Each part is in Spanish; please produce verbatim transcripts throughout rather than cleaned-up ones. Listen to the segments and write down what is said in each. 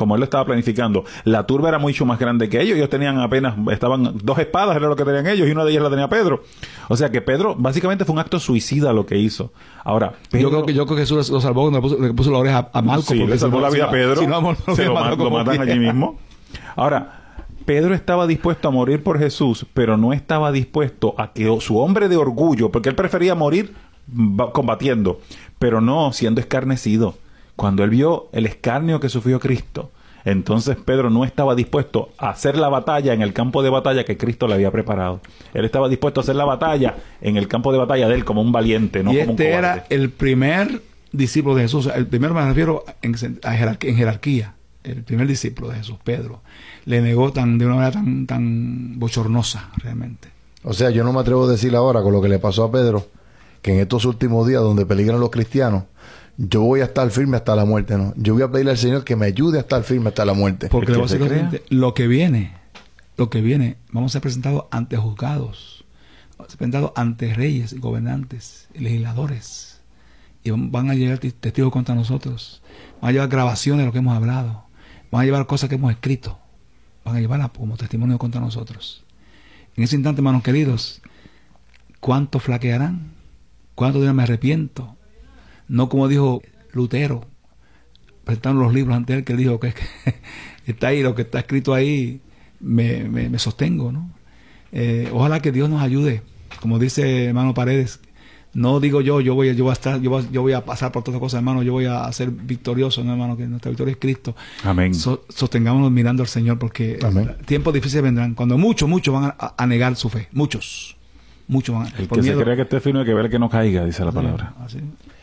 como él lo estaba planificando. La turba era mucho más grande que ellos. Ellos tenían apenas, estaban dos espadas, era lo que tenían ellos, y una de ellas la tenía Pedro. O sea que Pedro, básicamente fue un acto suicida lo que hizo. Ahora, Pedro, yo creo que yo creo que Jesús lo salvó cuando le puso, le puso la oreja a Malco. Sí, porque le salvó si no, la vida si a Pedro. Si no, no, se lo, mató lo matan quiera. allí mismo. Ahora, Pedro estaba dispuesto a morir por Jesús, pero no estaba dispuesto a que su hombre de orgullo, porque él prefería morir combatiendo, pero no siendo escarnecido. Cuando él vio el escarnio que sufrió Cristo, entonces Pedro no estaba dispuesto a hacer la batalla en el campo de batalla que Cristo le había preparado. Él estaba dispuesto a hacer la batalla en el campo de batalla de él como un valiente, no y como este un cobarde. era el primer discípulo de Jesús. El primero me refiero en, a jerarquía, en jerarquía. El primer discípulo de Jesús, Pedro, le negó tan de una manera tan, tan bochornosa realmente. O sea, yo no me atrevo a decir ahora con lo que le pasó a Pedro, que en estos últimos días donde peligran los cristianos, yo voy a estar firme hasta la muerte, ¿no? Yo voy a pedirle al Señor que me ayude a estar firme hasta la muerte. Porque le voy a se decir lo crea. siguiente, lo que viene, lo que viene, vamos a ser presentados ante juzgados, vamos a ser presentados ante reyes y gobernantes y legisladores, y van a llegar testigos contra nosotros, van a llevar grabaciones de lo que hemos hablado, van a llevar cosas que hemos escrito, van a llevarlas como testimonio contra nosotros. En ese instante, hermanos queridos, ¿cuánto flaquearán? ¿Cuánto dirán me arrepiento? No como dijo Lutero, presentaron los libros ante él, que él dijo que, que está ahí, lo que está escrito ahí, me, me, me sostengo, ¿no? Eh, ojalá que Dios nos ayude, como dice hermano Paredes. No digo yo, yo voy, a, yo voy a estar, yo voy, yo voy a pasar por todas las cosas, hermano, yo voy a ser victorioso, ¿no, hermano? Que nuestra victoria es Cristo. Amén. So, sostengámonos mirando al Señor, porque Amén. tiempos difíciles vendrán, cuando muchos, muchos van a, a negar su fe, muchos, muchos van a, El por que miedo. se crea que esté fino hay que ver que no caiga, dice la palabra. Así.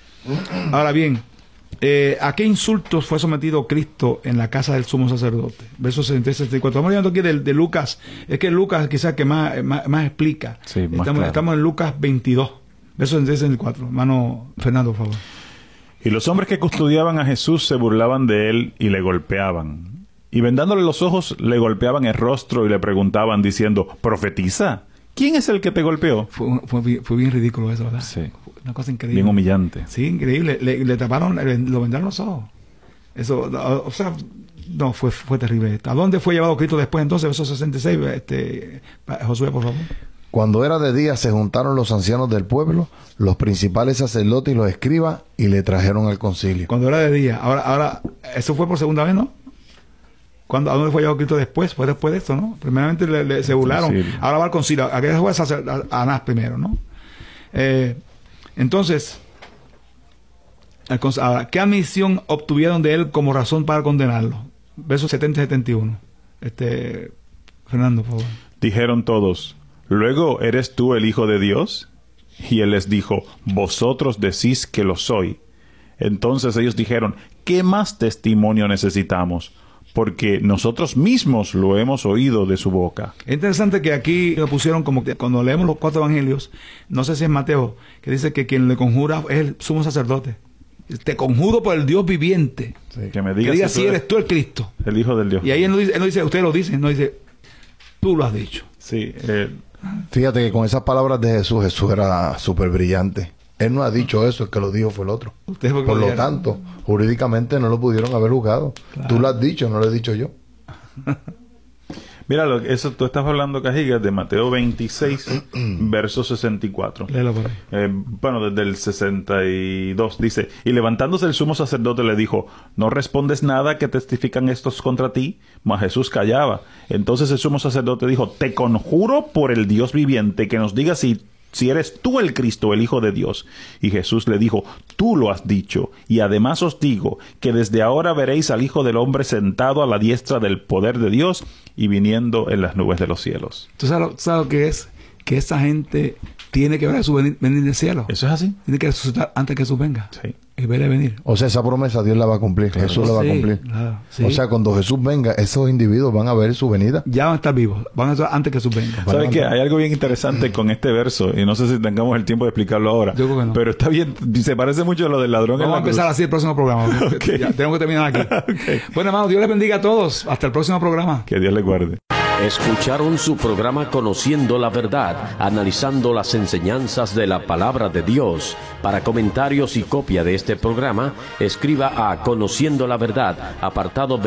Ahora bien, eh, ¿a qué insultos fue sometido Cristo en la casa del sumo sacerdote? Versos sesenta y sesenta y cuatro. Estamos hablando aquí de, de Lucas. Es que Lucas quizás que más, más, más explica. Sí, más estamos, claro. estamos en Lucas veintidós, versos sesenta y sesenta y cuatro. Hermano Fernando, por favor. Y los hombres que custodiaban a Jesús se burlaban de él y le golpeaban. Y vendándole los ojos, le golpeaban el rostro y le preguntaban diciendo, ¿profetiza? ¿Quién es el que te golpeó? Fue, un- fue, bien- fue bien ridículo eso, ¿verdad? Sí. Fue una cosa increíble. Bien humillante. Sí, increíble. Le, le taparon, le- lo vendaron los ojos. Eso, o, o sea, no, fue, fue terrible. ¿A dónde fue llevado Cristo después entonces? Versos sesenta y seis, este, Josué, por favor. Cuando era de día se juntaron los ancianos del pueblo, los principales sacerdotes y los escribas, y le trajeron al concilio. Cuando era de día. Ahora, ahora, eso fue por segunda vez, ¿no? ¿Cuándo, ¿A dónde fue llevado Cristo después? Fue después de esto, ¿no? Primeramente le, le- se burlaron. Concilio. Ahora va al concilio. Aquella fue a, sacer- a- a Anás primero, ¿no? Eh, entonces, al cons- ahora, ¿qué admisión obtuvieron de él como razón para condenarlo? Versos setenta y setenta y uno. Este, Fernando, por favor. Dijeron todos, ¿luego eres tú el Hijo de Dios? Y él les dijo, vosotros decís que lo soy. Entonces ellos dijeron, ¿qué más testimonio necesitamos? Porque nosotros mismos lo hemos oído de su boca. Es interesante que aquí lo pusieron como que cuando leemos los cuatro evangelios, no sé si es Mateo, que dice que quien le conjura es el sumo sacerdote. Te conjuro por el Dios viviente. Que me Que digas diga si si tú eres tú el Cristo. el Hijo del Dios. Y ahí él no dice, él no dice usted lo dice, no dice, tú lo has dicho. Sí, eh, Fíjate que con esas palabras de Jesús, Jesús era súper brillante. Él no ha dicho eso, el que lo dijo fue el otro. Usted fue que Por lo lo dijeron. tanto, jurídicamente no lo pudieron haber juzgado. Claro. Tú lo has dicho, no lo he dicho yo. mira, lo, eso tú estás hablando, Cajigas, de Mateo veintiséis, verso sesenta y cuatro. Léelo por ahí. Eh, bueno, desde el sesenta y dos dice, y levantándose el sumo sacerdote le dijo, ¿no respondes nada que testifican estos contra ti? Mas Jesús callaba. Entonces el sumo sacerdote dijo, te conjuro por el Dios viviente que nos digas si, si eres tú el Cristo, el Hijo de Dios. Y Jesús le dijo, tú lo has dicho, y además os digo que desde ahora veréis al Hijo del Hombre sentado a la diestra del poder de Dios y viniendo en las nubes de los cielos. ¿Tú sabes, lo- sabes lo que es? Que esa gente tiene que ver a su venir, venir del cielo. ¿Eso es así? Tiene que resucitar antes que Jesús venga. Sí. Y verle venir. O sea, esa promesa Dios la va a cumplir. Jesús la va a Sí, cumplir. claro, sí. O sea, cuando Jesús venga, esos individuos van a ver su venida. Ya van a estar vivos. Van a estar antes que Jesús venga. ¿Sabes qué? Hay algo bien interesante con este verso, y no sé si tengamos el tiempo de explicarlo ahora. Yo creo que no. Pero está bien, se parece mucho a lo del ladrón Vamos a en la cruz. empezar así el próximo programa. Ok. Ya, tenemos que terminar aquí. Ok. Bueno, hermano, Dios les bendiga a todos. Hasta el próximo programa. Que Dios le guarde. Escucharon su programa Conociendo la Verdad, analizando las enseñanzas de la Palabra de Dios. Para comentarios y copia de este programa, escriba a Conociendo la Verdad, apartado